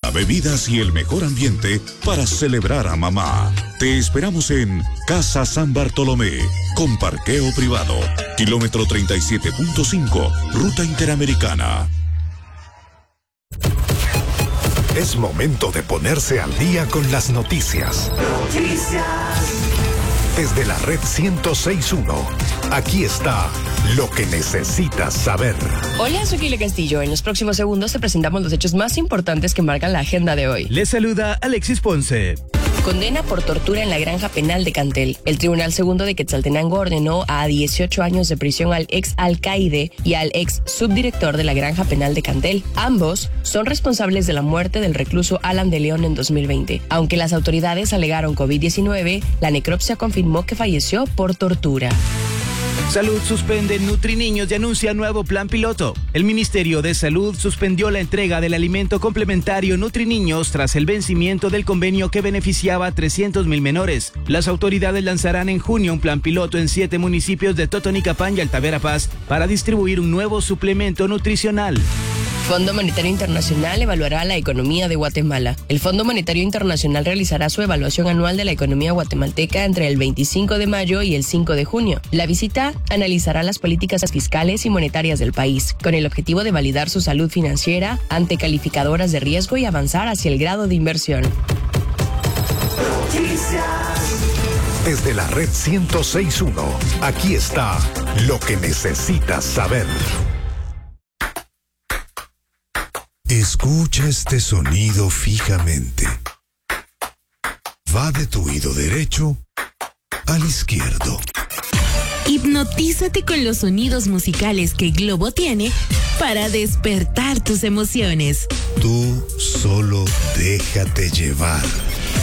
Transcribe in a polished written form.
comida, bebidas y el mejor ambiente para celebrar a mamá. Te esperamos en Casa San Bartolomé, con parqueo privado, kilómetro 37.5, Ruta Interamericana. Es momento de ponerse al día con las noticias. Desde la red 106.1, aquí está lo que necesitas saber. Hola, soy Kile Castillo. En los próximos segundos te presentamos los hechos más importantes que marcan la agenda de hoy. Les saluda Alexis Ponce. Condena por tortura en la granja penal de Cantel. El Tribunal Segundo de Quetzaltenango ordenó a 18 años de prisión al ex alcaide y al ex subdirector de la granja penal de Cantel. Ambos son responsables de la muerte del recluso Alan de León en 2020. Aunque las autoridades alegaron COVID-19, la necropsia confirmó que falleció por tortura. Salud suspende Nutriniños y anuncia nuevo plan piloto. El Ministerio de Salud suspendió la entrega del alimento complementario Nutriniños tras el vencimiento del convenio que beneficiaba a 300,000 menores. Las autoridades lanzarán en junio un plan piloto en 7 municipios de Totonicapán y Alta Verapaz para distribuir un nuevo suplemento nutricional. Fondo Monetario Internacional evaluará la economía de Guatemala. El Fondo Monetario Internacional realizará su evaluación anual de la economía guatemalteca entre el 25 de mayo y el 5 de junio. La visita analizará las políticas fiscales y monetarias del país, con el objetivo de validar su salud financiera ante calificadoras de riesgo y avanzar hacia el grado de inversión. Desde la red 106.1, aquí está lo que necesitas saber. Escucha este sonido fijamente. Va de tu oído derecho al izquierdo. Hipnotízate con los sonidos musicales que Globo tiene para despertar tus emociones. Tú solo déjate llevar.